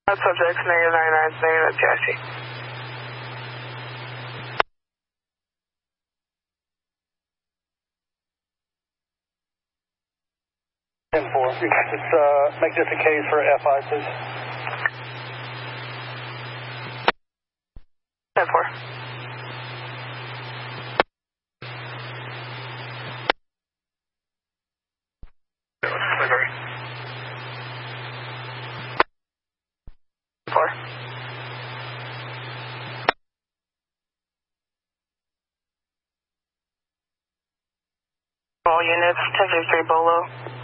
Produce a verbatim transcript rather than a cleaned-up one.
That subject's negative ninety-nine, negative T I C. ten four. Just uh, make this a case for F I, please. ten four. Four. All units, ten fifty-three Bolo.